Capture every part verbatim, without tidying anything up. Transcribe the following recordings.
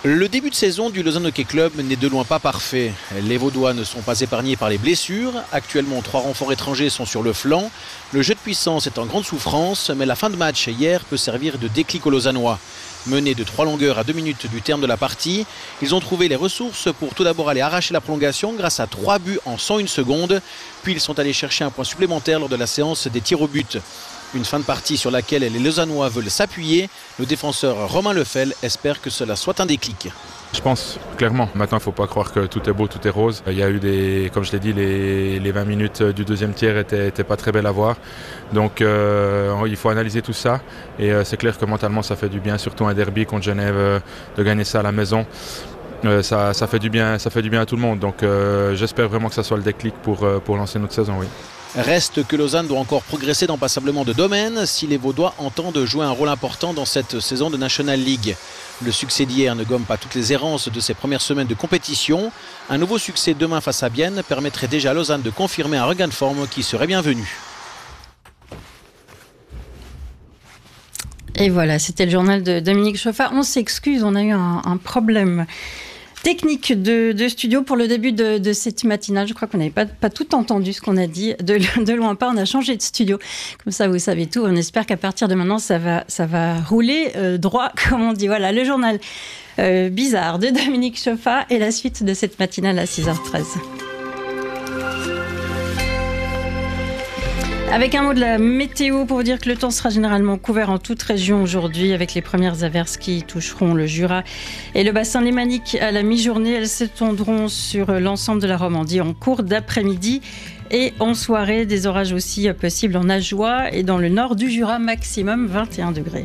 Le début de saison du Lausanne Hockey Club n'est de loin pas parfait. Les Vaudois ne sont pas épargnés par les blessures. Actuellement, trois renforts étrangers sont sur le flanc. Le jeu de puissance est en grande souffrance, mais la fin de match hier peut servir de déclic aux Lausannois. Menés de trois longueurs à deux minutes du terme de la partie, ils ont trouvé les ressources pour tout d'abord aller arracher la prolongation grâce à trois buts en cent une secondes. Puis ils sont allés chercher un point supplémentaire lors de la séance des tirs au but. Une fin de partie sur laquelle les Lausannois veulent s'appuyer. Le défenseur Romain Lefel espère que cela soit un déclic. Je pense clairement. Maintenant, il ne faut pas croire que tout est beau, tout est rose. Il y a eu des, comme je l'ai dit, les, les vingt minutes du deuxième tiers n'étaient, étaient pas très belles à voir. Donc, euh, il faut analyser tout ça. Et euh, c'est clair que mentalement, ça fait du bien, surtout un derby contre Genève, euh, de gagner ça à la maison. Euh, ça, ça fait du bien, ça fait du bien à tout le monde. Donc, euh, j'espère vraiment que ça soit le déclic pour, euh, pour lancer notre saison, oui. Reste que Lausanne doit encore progresser dans passablement de domaines si les Vaudois entendent jouer un rôle important dans cette saison de National League. Le succès d'hier ne gomme pas toutes les errances de ces premières semaines de compétition. Un nouveau succès demain face à Bienne permettrait déjà à Lausanne de confirmer un regain de forme qui serait bienvenu. Et voilà, c'était le journal de Dominique Chauffa. On s'excuse, on a eu un, un problème technique de, de studio pour le début de, de cette matinale. Je crois qu'on n'avait pas, pas tout entendu ce qu'on a dit. De, de loin pas, on a changé de studio. Comme ça, vous savez tout. On espère qu'à partir de maintenant, ça va, ça va rouler euh, droit, comme on dit. Voilà, le journal euh, bizarre de Dominique Chauffa et la suite de cette matinale à six heures treize. Avec un mot de la météo pour vous dire que le temps sera généralement couvert en toute région aujourd'hui avec les premières averses qui toucheront le Jura et le bassin lémanique à la mi-journée. Elles s'étendront sur l'ensemble de la Romandie en cours d'après-midi et en soirée. Des orages aussi possibles en Ajoie et dans le nord du Jura, maximum vingt et un degrés.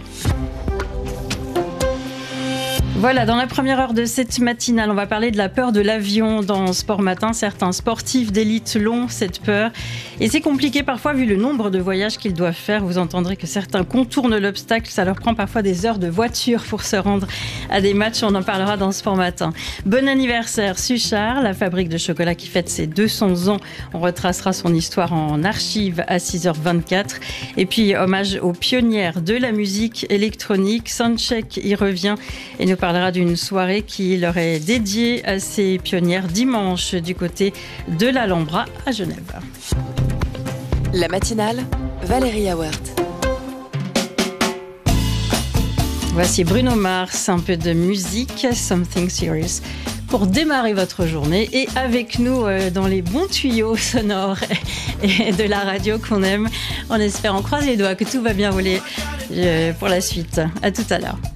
Voilà, dans la première heure de cette matinale, on va parler de la peur de l'avion dans Sport Matin. Certains sportifs d'élite l'ont, cette peur. Et c'est compliqué parfois vu le nombre de voyages qu'ils doivent faire. Vous entendrez que certains contournent l'obstacle. Ça leur prend parfois des heures de voiture pour se rendre à des matchs. On en parlera dans Sport Matin. Bon anniversaire Suchard, la fabrique de chocolat qui fête ses deux cents ans. On retracera son histoire en archive à six heures vingt-quatre. Et puis, hommage aux pionnières de la musique électronique. Soundcheck y revient et nous parlera d'une soirée qui leur est dédiée à ces pionnières dimanche du côté de l'Alhambra à Genève. La matinale, Valérie Awert. Voici Bruno Mars, un peu de musique, Something Serious, pour démarrer votre journée et avec nous euh, dans les bons tuyaux sonores et de la radio qu'on aime. On espère, on croise les doigts que tout va bien rouler euh, pour la suite. À tout à l'heure.